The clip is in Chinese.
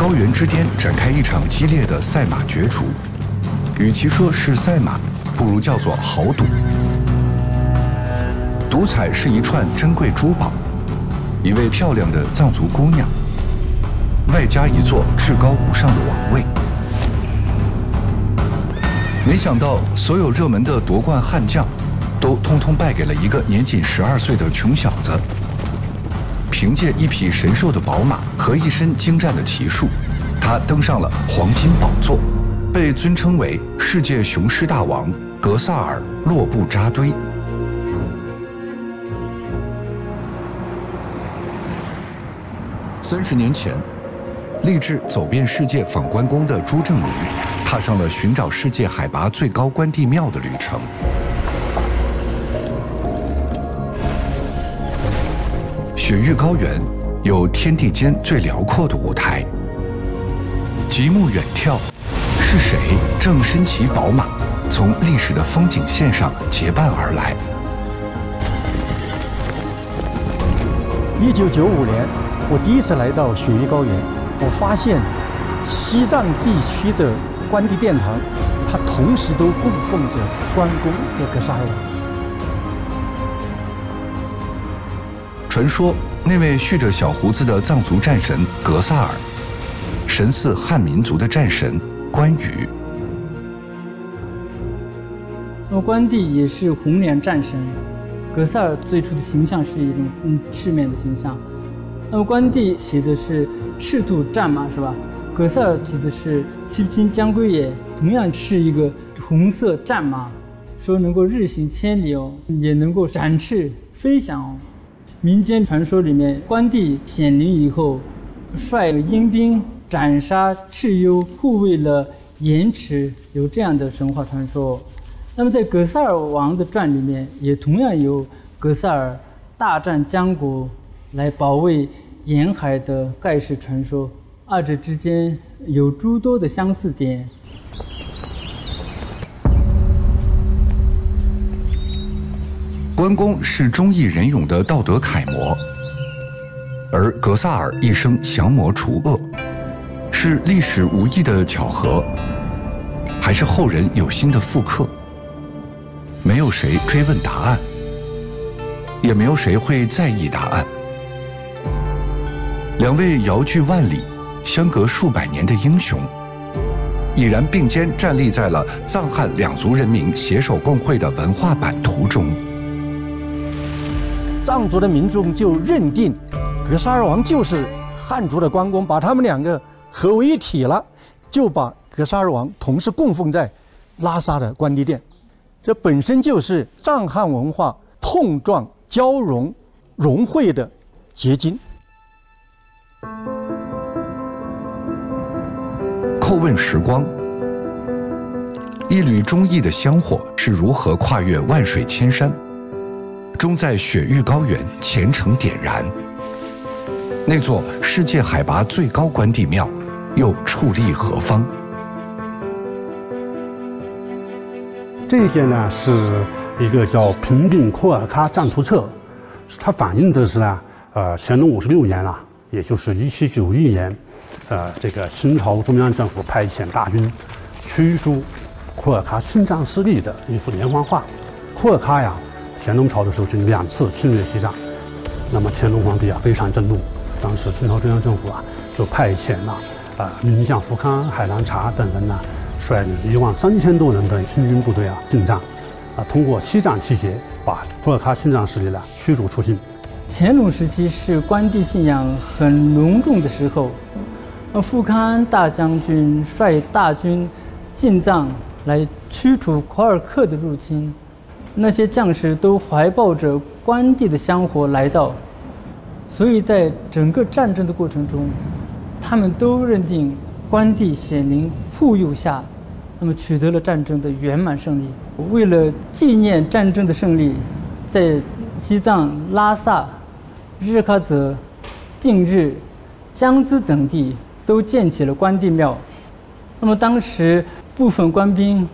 高原之巅展开一场激烈的赛马角逐，与其说是赛马，不如叫做豪赌。赌彩是一串珍贵珠宝，一位漂亮的藏族姑娘，外加一座至高无上的王位。没想到，所有热门的夺冠悍将，都通通败给了一个年仅12岁的穷小子。凭借一匹神兽的宝马和一身精湛的骑术，他登上了黄金宝座，被尊称为世界雄狮大王格萨尔洛布扎堆。30年前，立志走遍世界访关公的朱正明，踏上了寻找世界海拔最高关帝庙的旅程。雪域高原有天地间最辽阔的舞台。极目远眺，是谁正身骑宝马，从历史的风景线上结伴而来 ？1995年，我第一次来到雪域高原，我发现西藏地区的关帝殿堂，它同时都供奉着关公和格萨尔王。 传说那位蓄着小胡子的藏族战神格萨尔，神似汉民族的战神关羽。 关帝也是红脸战神，格萨尔最初的形象是一种赤面的形象。那么关帝骑的是赤兔战马是吧？格萨尔骑的是七星将归也，同样是一个红色战马，说能够日行千里哦，也能够展翅飞翔哦。民间传说里面，关帝显灵以后，率鹰兵斩杀蚩尤，护卫了盐池，有这样的神话传说。那么在格萨尔王的传里面，也同样有格萨尔大战江国来保卫沿海的盖世传说，二者之间有诸多的相似点。 关公是忠义仁勇的道德楷模，而格萨尔一生降魔除恶，是历史无意的巧合，还是后人有心的复刻？没有谁追问答案，也没有谁会在意答案。两位遥距万里、相隔数百年的英雄，已然并肩站立在了藏汉两族人民携手共绘的文化版图中。 藏族的民众就认定格萨尔王就是汉族的关公，把他们两个合为一体了，就把格萨尔王同时供奉在拉萨的关帝殿。这本身就是藏汉文化碰撞、交融、融汇的结晶。 叩问时光，一缕忠义的香火是如何跨越万水千山，终在雪域高原虔诚点燃。那座世界海拔最高关帝庙又矗立何方？ 这些呢是一个叫《平定库尔喀战图册》，它反映的是呢，乾隆56年啊，也就是1791年，这个清朝中央政府派遣大军驱逐库尔喀新藏势力的一幅连环画。库尔喀呀，乾隆朝的时候就2次侵略西藏，那么乾隆皇帝啊非常震怒，当时清朝中央政府啊就派遣了名将福康、海兰察等人呢，率领13000多人的清军部队啊进藏，通过西藏气节把库尔喀新藏势力呢驱逐出境。 乾隆时期是关帝信仰很浓重的时候，富康大将军率大军进藏来驱除库尔克的入侵，那些将士都怀抱着关帝的香火来到，所以在整个战争的过程中，他们都认定关帝显灵护佑下，那么取得了战争的圆满胜利。为了纪念战争的胜利，在西藏拉萨、日喀则、定日、江孜等地都建起了关帝庙。那么当时部分官兵